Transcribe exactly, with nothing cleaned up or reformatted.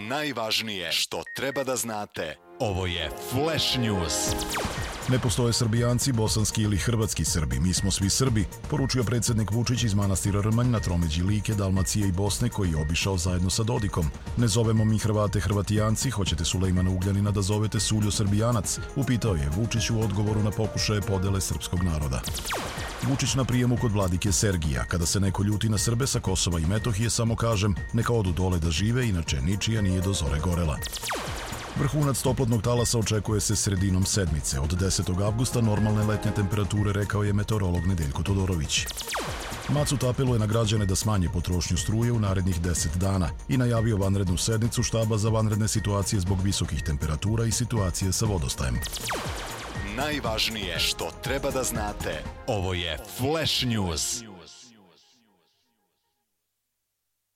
Najvažnije što treba da znate. Ovo je Flash News. Ne postoje Srbijanci, bosanski ili hrvatski Srbi, mi smo svi Srbi, poručio predsjednik Vučić iz manastira Rmanj na tromeđi Like, Dalmacije i Bosne koji je obišao zajedno sa Dodikom. Ne zovemo mi Hrvate Hrvatijanci, hoćete Sulejmana Ugljanina da zovete Suljo Srbijanac, upitao je Vučić u odgovoru na pokušaje podele srpskog naroda. Vučić na prijemu kod vladike Sergija. Kada se neko ljuti na Srbe sa Kosova i Metohije, samo kažem, neka odu dole da žive, inače ničija nije do zore gorela. Vrhunac toplotnog talasa očekuje se sredinom sedmice. Od desetog avgusta normalne letnje temperature, rekao je meteorolog Nedeljko Todorović. Macut apeluje na građane da smanje potrošnju struje u narednih deset dana i najavio vanrednu sednicu štaba za vanredne situacije zbog visokih temperatura i situacije sa vodostajem. Najvažnije što treba da znate. Ovo je Flash News.